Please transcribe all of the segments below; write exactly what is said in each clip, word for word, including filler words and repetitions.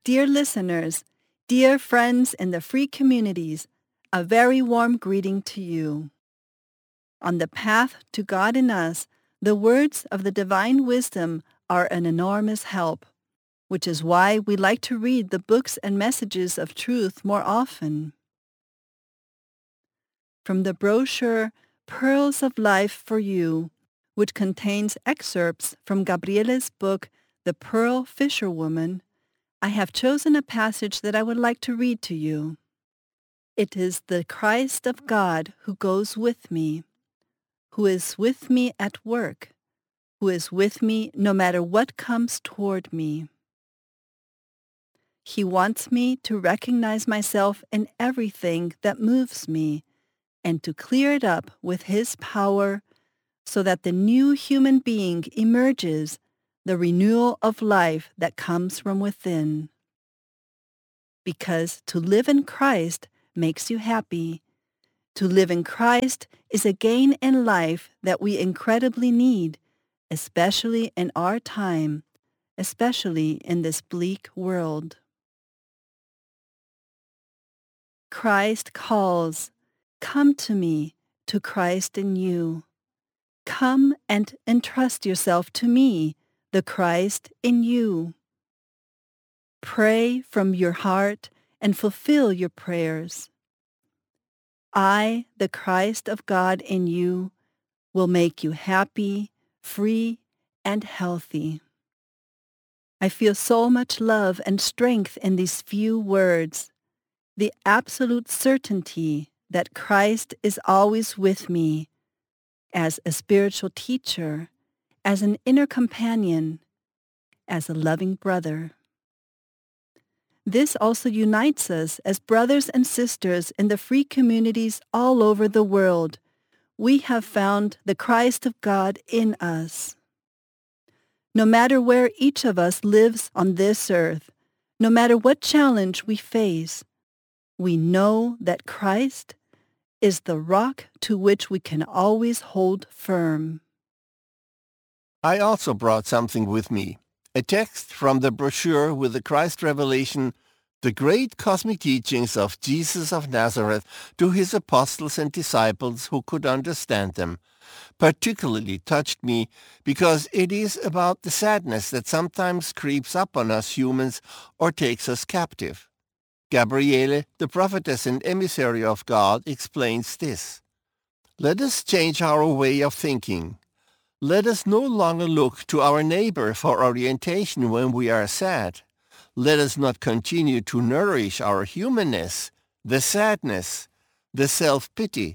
Dear listeners, dear friends in the free communities, a very warm greeting to you. On the path to God in us, the words of the divine wisdom are an enormous help, which is why we like to read the books and messages of truth more often. From the brochure Pearls of Life for You, which contains excerpts from Gabriele's book, The Pearl Fisherwoman, I have chosen a passage that I would like to read to you. It is the Christ of God who goes with me, who is with me at work, who is with me no matter what comes toward me. He wants me to recognize myself in everything that moves me and to clear it up with his power so that the new human being emerges, the renewal of life that comes from within. Because to live in Christ makes you happy. To live in Christ is a gain in life that we incredibly need, especially in our time, especially in this bleak world. Christ calls, come to me, to Christ in you. Come and entrust yourself to me, the Christ in you. Pray from your heart and fulfill your prayers. I, the Christ of God in you, will make you happy, free, and healthy. I feel so much love and strength in these few words, the absolute certainty that Christ is always with me, as a spiritual teacher, as an inner companion, as a loving brother. This also unites us as brothers and sisters in the free communities all over the world. We have found the Christ of God in us. No matter where each of us lives on this earth, no matter what challenge we face, we know that Christ is the rock to which we can always hold firm. I also brought something with me, a text from the brochure with the Christ revelation, The Great Cosmic Teachings of Jesus of Nazareth to his apostles and disciples who could understand them, particularly touched me because it is about the sadness that sometimes creeps up on us humans or takes us captive. Gabriele, the prophetess and emissary of God, explains this. Let us change our way of thinking. Let us no longer look to our neighbor for orientation when we are sad. Let us not continue to nourish our humanness, the sadness, the self-pity.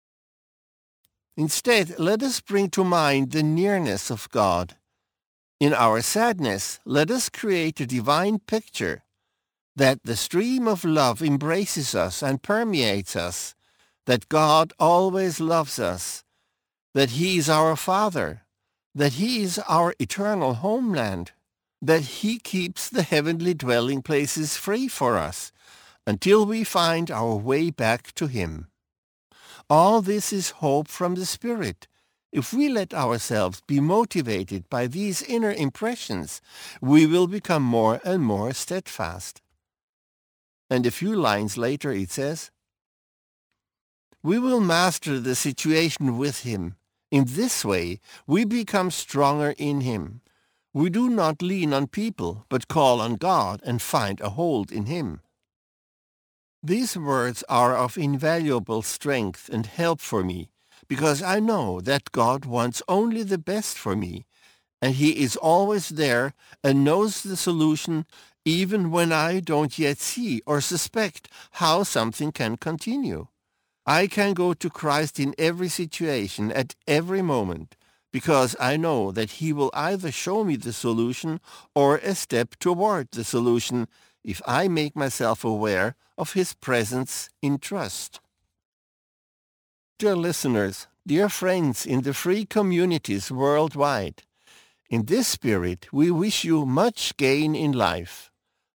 Instead, let us bring to mind the nearness of God. In our sadness, let us create a divine picture that the stream of love embraces us and permeates us, that God always loves us, that he is our Father, that he is our eternal homeland, that he keeps the heavenly dwelling places free for us until we find our way back to him. All this is hope from the Spirit. If we let ourselves be motivated by these inner impressions, we will become more and more steadfast. And a few lines later it says, we will master the situation with him. In this way, we become stronger in him. We do not lean on people, but call on God and find a hold in him. These words are of invaluable strength and help for me, because I know that God wants only the best for me, and he is always there and knows the solution even when I don't yet see or suspect how something can continue. I can go to Christ in every situation, at every moment, because I know that he will either show me the solution or a step toward the solution if I make myself aware of his presence in trust. Dear listeners, dear friends in the free communities worldwide, in this spirit we wish you much gain in life.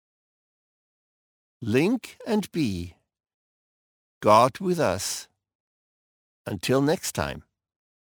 Link and be God with us. Until next time.